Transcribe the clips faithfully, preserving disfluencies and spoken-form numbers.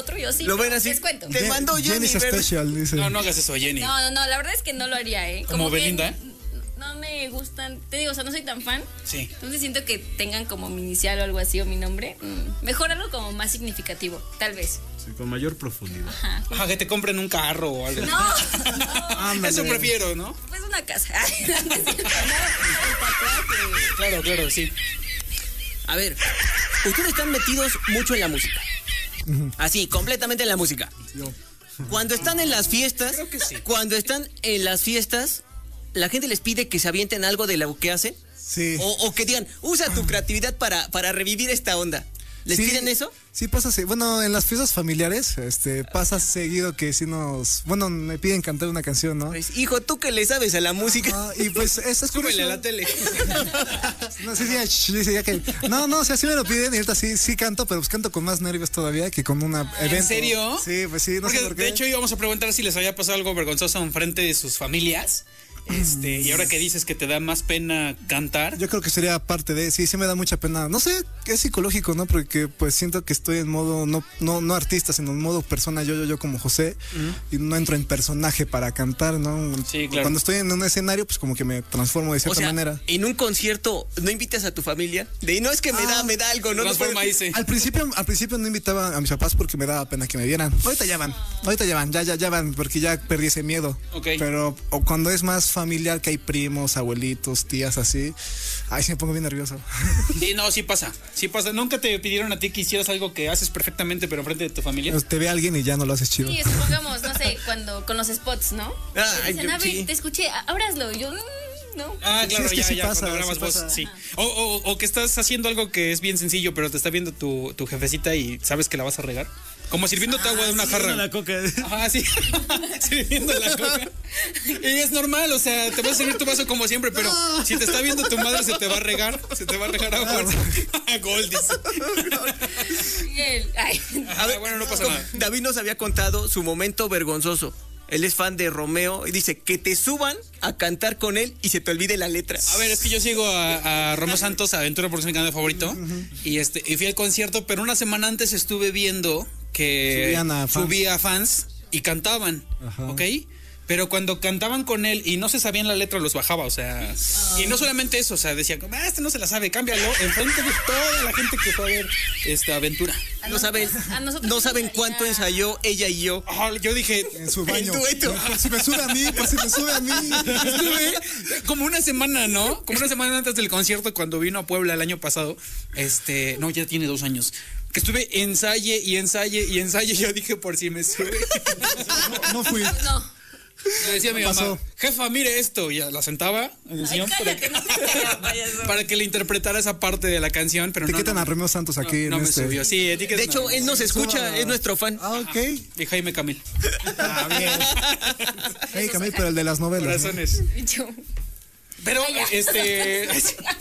otro, yo sí. Lo ven así. Les cuento. Te mando Jenny. Jenny's Special, dice. No, no hagas eso, Jenny. No, no, no, la verdad es que no lo haría, ¿eh? ¿Como que Belinda? No me gustan, te digo, o sea, no soy tan fan. Sí. Entonces siento que tengan como mi inicial o algo así o mi nombre. Mm, mejor algo como más significativo, tal vez. Sí, con mayor profundidad. Ajá. Ajá, que te compren un carro o algo. No, no, Eso prefiero, ¿no? pues una casa. Claro, claro, sí. A ver, ustedes están metidos mucho en la música. Así, completamente en la música. Yo. Cuando están en las fiestas, Creo que sí. cuando están en las fiestas, la gente les pide que se avienten algo de lo que hacen. Sí. O, o que digan, usa tu creatividad para, para revivir esta onda. ¿Les Sí, piden eso? Sí pasa, sí. Bueno, en las fiestas familiares, este, pasa seguido que si nos, bueno, me piden cantar una canción, ¿no? Pues, hijo, tú que le sabes a la música. Ah, y pues eso es Súbele a curioso. la tele. No, sí, sí, sh- dice ya que, no, no, o sea, sí me lo piden y ahorita sí, sí canto, pero pues canto con más nervios todavía que con una evento. ¿En serio? Sí, pues sí, no Porque sé por qué. de hecho íbamos a preguntar si les había pasado algo vergonzoso en frente de sus familias. Este, y ahora que dices que te da más pena cantar. Yo creo que sería parte de, sí, sí me da mucha pena. No sé, es psicológico, ¿no? Porque pues siento que estoy en modo, no, no, no artista, sino en modo persona, yo, yo, yo como José, y no entro en personaje para cantar, ¿no? Sí, claro. Cuando estoy en un escenario, pues como que me transformo de O cierta sea, manera. en un concierto, ¿no invitas a tu familia? De ahí no es que me da, Ah, me da algo, ¿no? No Transforma puede- dice. Al principio, al principio no invitaba a mis papás porque me daba pena que me vieran. Ahorita ya van, ahorita ya van, ya, ya, ya van, porque ya perdí ese miedo. Ok. Pero o cuando es más familiar, que hay primos, abuelitos, tías, así, ay, sí me pongo bien nervioso. Sí, no, sí pasa. Sí pasa. ¿Nunca te pidieron a ti que hicieras algo que haces perfectamente, pero enfrente de tu familia? Te ve alguien y ya no lo haces chido. Sí, supongamos, no sé, cuando con los spots, ¿no? Ah, Te dicen, yo- a ver, sí. te escuché, á- ábrazlo. Y yo, mm, no. Ah, Sí, claro, es que ya, sí ya, pasa, cuando grabas sí voz, pasa. sí. O, o, o que estás haciendo algo que es bien sencillo, pero te está viendo tu, tu jefecita y sabes que la vas a regar. Como sirviéndote agua de una jarra. La coca. Ajá, sí. Sirviendo la coca. Y es normal, o sea, te vas a servir tu vaso como siempre, pero si te está viendo tu madre, se te va a regar. Se te va a regar agua. Gol, dice. Miguel, ay. A ver, bueno, no pasa nada. David nos había contado su momento vergonzoso. Él es fan de Romeo y dice que te suban a cantar con él y se te olvide la letra. A ver, es que yo sigo a, a Romeo Santos, Aventura, porque es mi canal favorito. Y este y fui al concierto, pero una semana antes estuve viendo que Subían a fans. subía a fans y cantaban, Ajá. ¿ok? Pero cuando cantaban con él y no se sabían la letra, los bajaba, o sea... Y no solamente eso, o sea, decía, ah, este no se la sabe, cámbialo, enfrente de toda la gente que fue a ver esta aventura. No saben, A nosotros no nos saben gustaría- cuánto ensayó ella y yo. Ajá, yo dije... En su baño. El dueto. Pues si me sube a mí, pues si me sube a mí. Estuve como una semana, ¿no? Como una semana antes del concierto cuando vino a Puebla el año pasado. Este, no, ya tiene dos años. Que estuve ensaye y ensaye y ensaye. Yo dije, por si me sube. No, no fui. No. Le decía a mi Pasó. mamá, jefa, mire esto. Y ya la sentaba en el Ay, sillón para cállate, que, no te hagas payaso. para que le interpretara esa parte de la canción. Pero no, Etiquetan no, a Romeo Santos no, aquí no en me este. subió. Sí, etiquetan De hecho, a- él nos escucha, es nuestro fan. Ah, ok. Y Jaime Camil. Ah, bien. Hey, Camil, pero el de las novelas. ¿no? Corazones. Y yo, Pero, Ay, ya. este...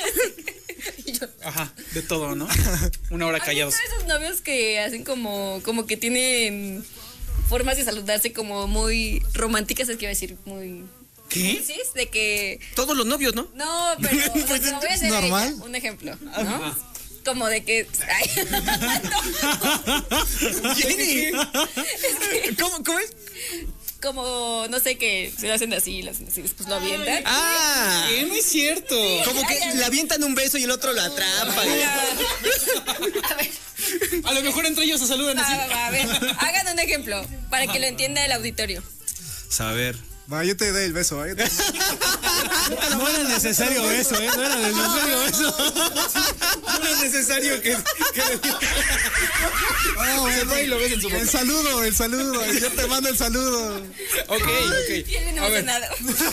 y yo. Ajá, de todo, ¿no? Una hora ¿Has callados. visto esos novios que hacen como, como que tienen formas de saludarse como muy románticas? Es que iba a decir muy... ¿Qué? ¿Sí? De que... Todos los novios, ¿no? No, pero o sea, Pues, te lo voy a hacer ¿normal? ella, un ejemplo, ¿no? Como de que... Ay, Jenny. ¿Cómo, cómo es? como, no sé, que se hacen así, lo hacen así, después lo avientan. Ah, ¿Qué? No es cierto. como que le avientan un beso y el otro lo atrapa. A ver, A lo mejor entre ellos se saludan va, así. va, va, a ver, hagan un ejemplo para que lo entienda el auditorio. Saber. Va, yo te doy el beso. ¿eh? No era necesario eso, ¿eh? No era necesario eso. No es necesario que, que le diga. No, Se va y lo ves en su boca. el saludo, el saludo. Yo te mando el saludo. Ok, ok. Y él viene A ver, emocionado.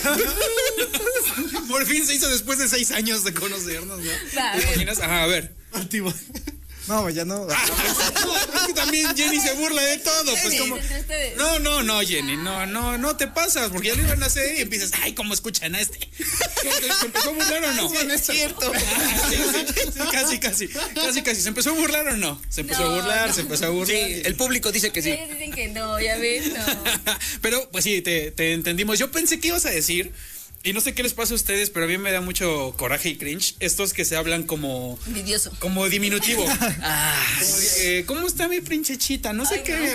por fin se hizo después de seis años de conocernos, ¿no? Va, a ¿Te ver. imaginas? Ajá, a ver. No, ya no. Es que también Jenny se burla de todo, pues como... Entre ustedes. No, no, no, Jenny, no, no, no te pasas, porque ya lo iban a hacer y empiezas, ay, ¿cómo escuchan a este? ¿Se empezó a burlar o no? No es cierto. Sí, sí, sí, casi, casi, casi, casi. ¿Se empezó a burlar o no? Se empezó No, a burlar, no. se empezó a burlar. Sí, el público dice que sí. Ellos dicen que no, ya ves, no. Pero, pues sí, te, te entendimos. Yo pensé que ibas a decir, y no sé qué les pasa a ustedes, pero a mí me da mucho coraje y cringe, estos que se hablan como, Envidioso. como diminutivo. Ah, como, eh, ¿cómo está mi princesita? No sé Ay, qué. no.